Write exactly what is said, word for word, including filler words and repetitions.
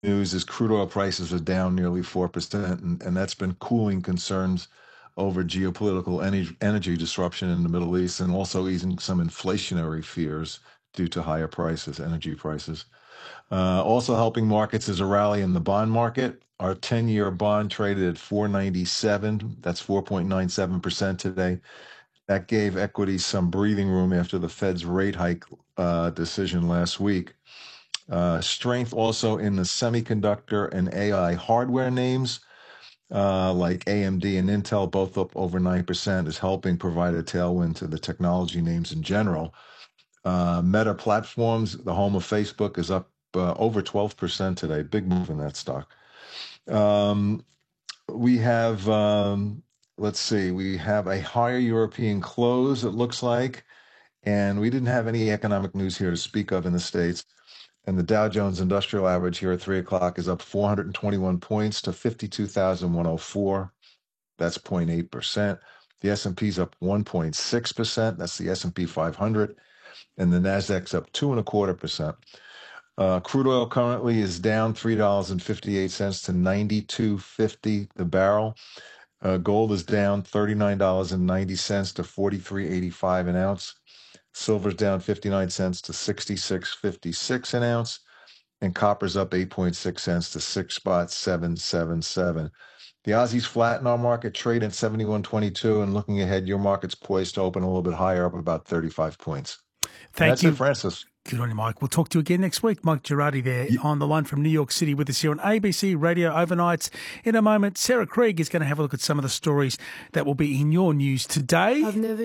news is crude oil prices are down nearly four percent, and, and that's been cooling concerns over geopolitical energy, energy disruption in the Middle East, and also easing some inflationary fears due to higher prices, energy prices. Uh, also helping markets is a rally in the bond market. Our ten-year bond traded at four ninety-seven. That's four point nine seven percent today. That gave equities some breathing room after the Fed's rate hike uh, decision last week. Uh, strength also in the semiconductor and A I hardware names, uh, like A M D and Intel, both up over nine percent, is helping provide a tailwind to the technology names in general. Uh, Meta Platforms, the home of Facebook, is up uh, over twelve percent today. Big move in that stock. Um, we have, um, let's see, we have a higher European close, it looks like, and we didn't have any economic news here to speak of in the States. And the Dow Jones Industrial Average here at three o'clock is up four hundred twenty-one points to fifty-two thousand one hundred four. That's zero point eight percent. The S and P's up one point six percent. That's the S and P five hundred. And the Nasdaq's up two and a quarter percent. Uh, crude oil currently is down three dollars and fifty-eight cents to ninety-two fifty the barrel. Uh, gold is down thirty-nine dollars and ninety cents to forty-three eighty-five an ounce. Silver's down fifty-nine cents to sixty-six fifty-six an ounce. And copper's up eight point six cents to six spot seven seven seven. The Aussie's flat in our market, trade at seventy-one twenty-two, and looking ahead, your market's poised to open a little bit higher, up about thirty-five points. Thank That's you. it, Francis. Good on you, Mike. We'll talk to you again next week. Mike Girardi there Yeah. on the line from New York City with us here on A B C Radio Overnights. In a moment, Sarah Craig is going to have a look at some of the stories that will be in your news today. I've never